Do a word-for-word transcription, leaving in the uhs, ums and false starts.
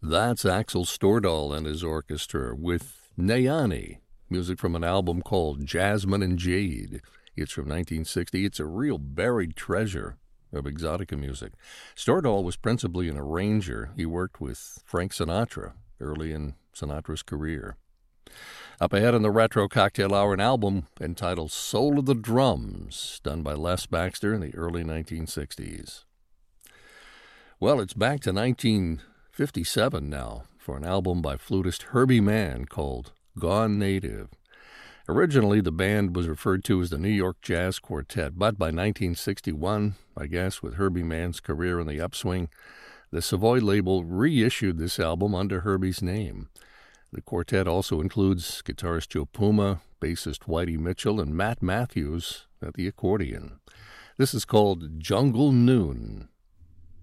That's Axel Stordahl and his orchestra with Nayani, music from an album called Jasmine and Jade. It's from nineteen sixty. It's a real buried treasure of exotica music. Stordahl was principally an arranger. He worked with Frank Sinatra early in Sinatra's career. Up ahead in the Retro Cocktail Hour, an album entitled Soul of the Drums, done by Les Baxter in the early nineteen sixties. Well, it's back to nineteen fifty-seven now for an album by flutist Herbie Mann called Gone Native. Originally, the band was referred to as the New York Jazz Quartet, but by nineteen sixty-one, I guess, with Herbie Mann's career in the upswing, the Savoy label reissued this album under Herbie's name. The quartet also includes guitarist Joe Puma, bassist Whitey Mitchell, and Matt Matthews at the accordion. This is called Jungle Noon.